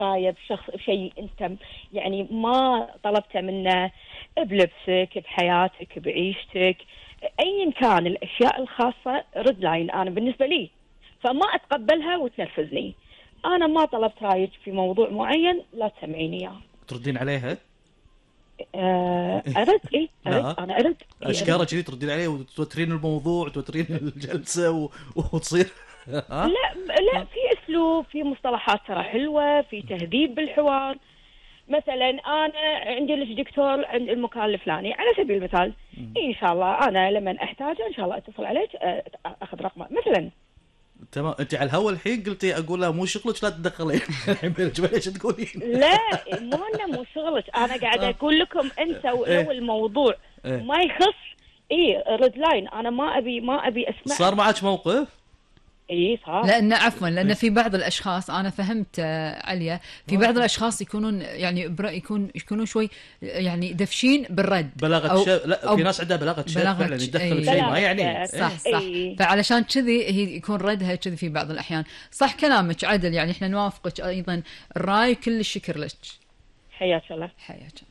رايه شيء انت يعني ما طلبته منه، بلبسك، بحياتك، بعيشتك، ايا كان الاشياء الخاصه رد لاين انا بالنسبه لي، فما اتقبلها وتنرفزني. انا ما طلبت رايك في موضوع معين، لا تسمعيني اياه. تردين عليها؟ ارد، اي ارد، لا، انا ارد، اي اشكارا ارد. كذي تردين عليه وتوترين الموضوع وتوترين الجلسه وتصير ها. لا لا، في اسلوب، في مصطلحات ترى حلوه، في تهذيب بالحوار. مثلا انا عندي لك دكتور عند المكان الفلاني على سبيل المثال، ان شاء الله انا لما احتاجه ان شاء الله اتصل عليك، اخذ رقمه مثلا. تمام، انت على الهوا الحين قلتي اقول لها مو شغلك لا تتدخلين. الحين بينك وبين ايش تقولين؟ لا، مو شغلك، انا قاعده اقول لكم انت لو ايه الموضوع ايه ما يخص، اي ريد لاين، انا ما ابي اسمع. صار معك موقف؟ اي صار. لأن عفوا، لأن ايه في بعض الأشخاص أنا فهمت عليا، في بعض الأشخاص يكونون يعني يكونون شوي يعني دفشين بالرد، بلاغه أو شر، لا أو في ناس عندها بلاغه شر فعلا يتدخل بشيء ما بلاغة يعني. شر. صح صح. اي فعلشان كذي هي يكون ردها كذي في بعض الأحيان. صح كلامك عدل، يعني احنا نوافقك أيضا الرأي، كل الشكر لك. حياك الله. حياك.